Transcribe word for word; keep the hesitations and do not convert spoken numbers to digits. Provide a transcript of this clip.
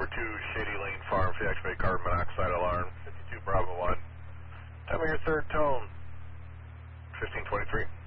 number two, Shady Lane Farm, for the activate carbon monoxide alarm, fifty-two Bravo one. Tell me your third tone, fifteen twenty-three.